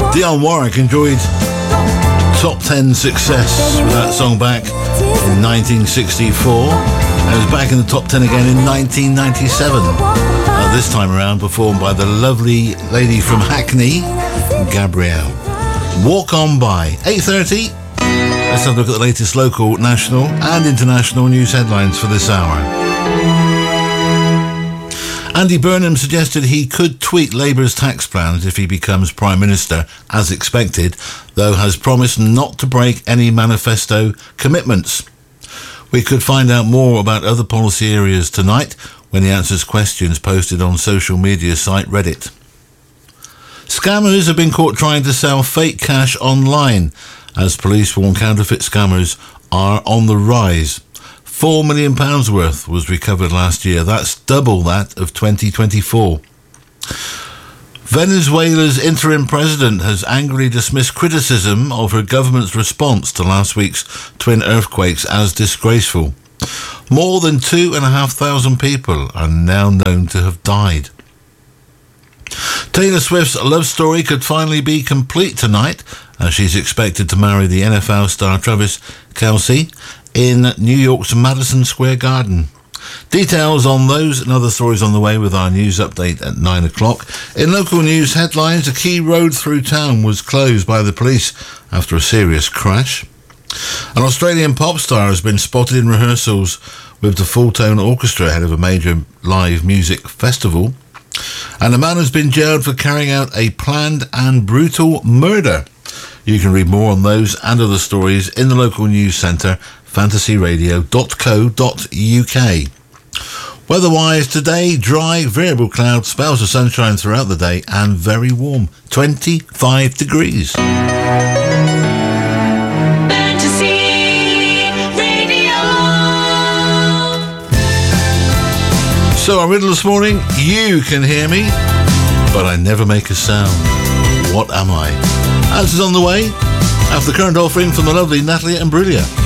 Dionne Warwick enjoyed top 10 success with that song back in 1964. And it was back in the top 10 again in 1997. This time around performed by the lovely lady from Hackney, Gabrielle. Walk On By. 8:30. Let's have a look at the latest local, national and international news headlines for this hour. Andy Burnham suggested he could tweak Labour's tax plans if he becomes Prime Minister, as expected, though has promised not to break any manifesto commitments. We could find out more about other policy areas tonight when he answers questions posted on social media site Reddit. Scammers have been caught trying to sell fake cash online, as police warn counterfeit scammers are on the rise. £4 million worth was recovered last year. That's double that of 2024. Venezuela's interim president has angrily dismissed criticism of her government's response to last week's twin earthquakes as disgraceful. More than 2,500 people are now known to have died. Taylor Swift's love story could finally be complete tonight, as she's expected to marry the NFL star Travis Kelce in New York's Madison Square Garden. Details on those and other stories on the way with our news update at 9 o'clock. In local news headlines, a key road through town was closed by the police after a serious crash. An Australian pop star has been spotted in rehearsals with the Full Tone Orchestra ahead of a major live music festival. And a man has been jailed for carrying out a planned and brutal murder. You can read more on those and other stories in the local news centre, fantasyradio.co.uk. Weather-wise today, dry, variable clouds, spells of sunshine throughout the day and very warm, 25 degrees. So our riddle this morning, you can hear me, but I never make a sound. What am I? Answers on the way after the current offering from the lovely Natalie Imbruglia.